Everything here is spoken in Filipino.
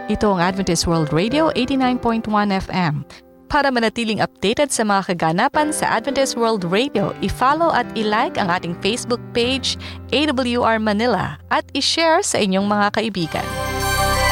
Ito ang Adventist World Radio 89.1 FM. Para manatiling updated sa mga kaganapan sa Adventist World Radio, i-follow at i-like ang ating Facebook page, AWR Manila, at i-share sa inyong mga kaibigan.